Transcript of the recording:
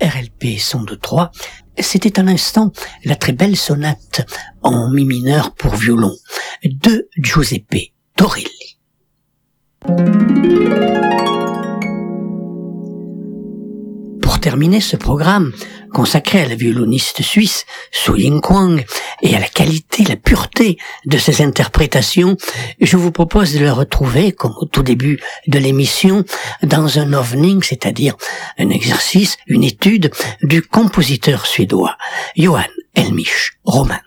RLP 102.3, c'était un instant la très belle sonate en mi mineur pour violon de Giuseppe Torelli. Pour terminer ce programme consacré à la violoniste suisse Su Ying Kwang et à la qualité, la pureté de ses interprétations, je vous propose de le retrouver, comme au tout début de l'émission, dans un övning, c'est-à-dire un exercice, une étude du compositeur suédois Johan Elmich Roman.